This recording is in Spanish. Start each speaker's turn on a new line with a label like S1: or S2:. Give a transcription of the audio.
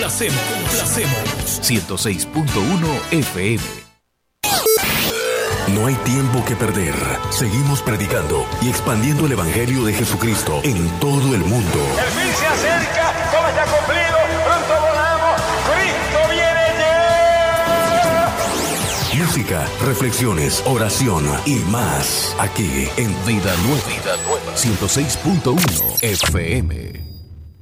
S1: complacemos. 106.1 FM.
S2: No hay tiempo que perder. Seguimos predicando y expandiendo el Evangelio de Jesucristo en todo el mundo.
S3: El fin se acerca, todo está cumplido, pronto volamos, Cristo viene ya.
S2: Música, reflexiones, oración y más aquí en
S1: Vida Nueva. 106.1 FM.